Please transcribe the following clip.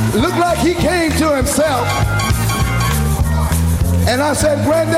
Looked like he came to himself. And I said, Granddad,